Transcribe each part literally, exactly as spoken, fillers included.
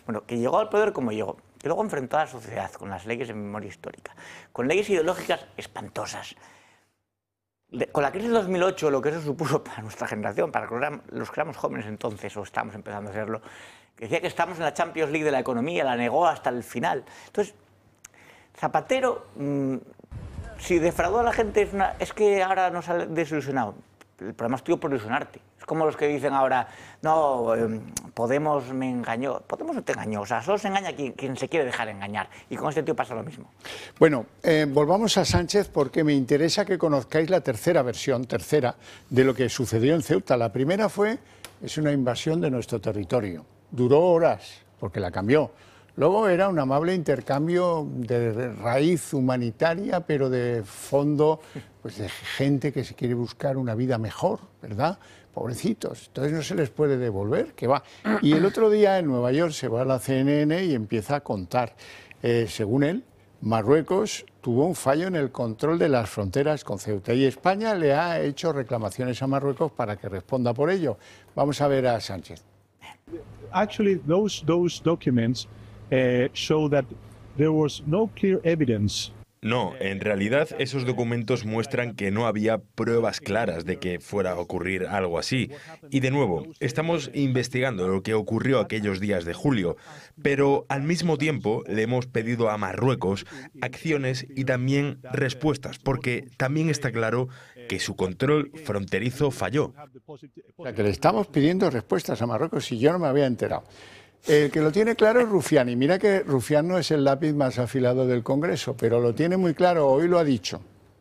Bueno, que llegó al poder como llegó, que luego enfrentó a la sociedad con las leyes de memoria histórica, con leyes ideológicas espantosas. De, con la crisis de dos mil ocho, lo que eso supuso para nuestra generación, para los que éramos jóvenes entonces, o estábamos empezando a serlo, que decía que estamos en la Champions League de la economía, la negó hasta el final. Entonces, Zapatero, mmm, si defraudó a la gente, es, una, es que ahora nos ha desilusionado. El problema es tuyo por ilusionarte. Es como los que dicen ahora, no, eh, Podemos me engañó. Podemos no te engañó, o sea, solo se engaña quien, quien se quiere dejar engañar. Y con este tío pasa lo mismo. Bueno, eh, volvamos a Sánchez porque me interesa que conozcáis la tercera versión, tercera, de lo que sucedió en Ceuta. La primera fue, es una invasión de nuestro territorio. Duró horas, porque la cambió. Luego era un amable intercambio de raíz humanitaria, pero de fondo, pues de gente que se quiere buscar una vida mejor, ¿verdad? Pobrecitos, entonces no se les puede devolver, que va. Y el otro día en Nueva York se va a la C N N y empieza a contar. Eh, según él, Marruecos tuvo un fallo en el control de las fronteras con Ceuta y España le ha hecho reclamaciones a Marruecos para que responda por ello. Vamos a ver a Sánchez. Actually, those, those documents Uh, show that there was no clear evidence. No, en realidad esos documentos muestran que no había pruebas claras de que fuera a ocurrir algo así. Y de nuevo, estamos investigando lo que ocurrió aquellos días de julio, pero al mismo tiempo le hemos pedido a Marruecos acciones y también respuestas, porque también está claro que su control fronterizo falló. O sea, que le estamos pidiendo respuestas a Marruecos y yo no me había enterado. El que lo tiene claro es Rufián, y mira que Rufián no es el lápiz más afilado del Congreso, pero lo tiene muy claro, hoy lo ha dicho.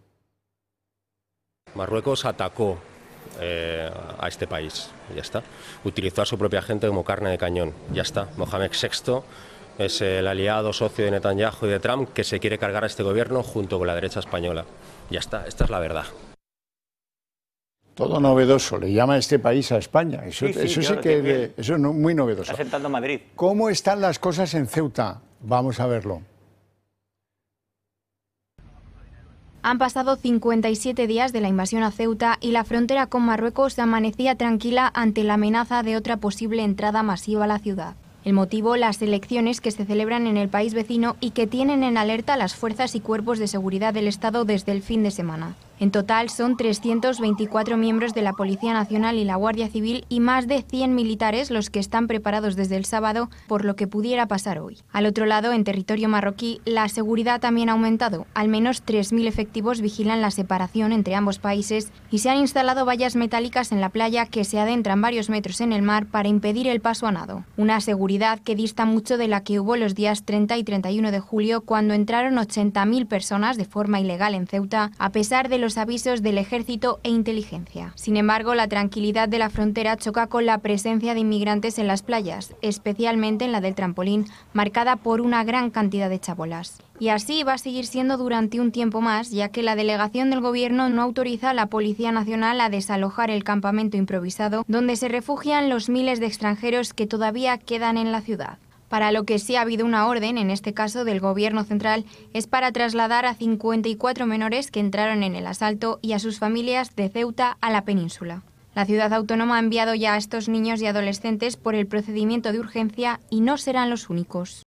Marruecos atacó eh, a este país, ya está. Utilizó a su propia gente como carne de cañón, ya está. Mohamed sexto es el aliado socio de Netanyahu y de Trump que se quiere cargar a este gobierno junto con la derecha española. Ya está, esta es la verdad. Todo novedoso, le llama a este país a España, eso sí, sí, eso sí que, que eso es muy novedoso. Está sentando Madrid. ¿Cómo están las cosas en Ceuta? Vamos a verlo. Han pasado cincuenta y siete días de la invasión a Ceuta y la frontera con Marruecos amanecía tranquila ante la amenaza de otra posible entrada masiva a la ciudad. El motivo, las elecciones que se celebran en el país vecino y que tienen en alerta a las fuerzas y cuerpos de seguridad del Estado desde el fin de semana. En total son trescientos veinticuatro miembros de la Policía Nacional y la Guardia Civil y más de cien militares los que están preparados desde el sábado por lo que pudiera pasar hoy. Al otro lado, en territorio marroquí, la seguridad también ha aumentado. Al menos tres mil efectivos vigilan la separación entre ambos países y se han instalado vallas metálicas en la playa que se adentran varios metros en el mar para impedir el paso a nado. Una seguridad que dista mucho de la que hubo los días treinta y treinta y uno de julio cuando entraron ochenta mil personas de forma ilegal en Ceuta, a pesar de los avisos del ejército e inteligencia. Sin embargo, la tranquilidad de la frontera choca con la presencia de inmigrantes en las playas, especialmente en la del Trampolín, marcada por una gran cantidad de chabolas. Y así va a seguir siendo durante un tiempo más, ya que la delegación del gobierno no autoriza a la Policía Nacional a desalojar el campamento improvisado donde se refugian los miles de extranjeros que todavía quedan en la ciudad. Para lo que sí ha habido una orden, en este caso del Gobierno Central, es para trasladar a cincuenta y cuatro menores que entraron en el asalto y a sus familias de Ceuta a la península. La ciudad autónoma ha enviado ya a estos niños y adolescentes por el procedimiento de urgencia y no serán los únicos.